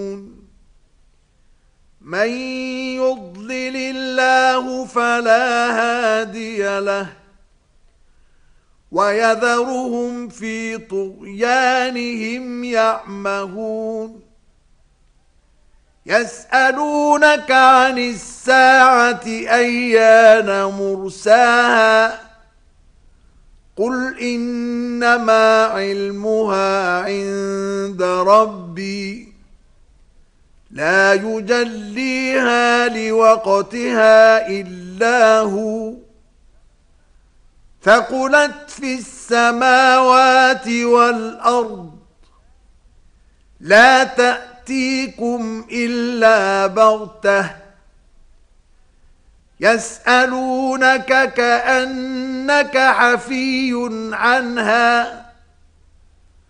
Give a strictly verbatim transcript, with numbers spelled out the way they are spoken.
من يضلل الله فلا هادي له ويذرهم في طغيانهم يعمهون يسألونك عن الساعة أيان مرساها قل إنما علمها عند ربي لا يجليها لوقتها إلا هو ثقلت في السماوات والأرض لا تأتيكم إلا بغتة يسألونك كأنك حفي عنها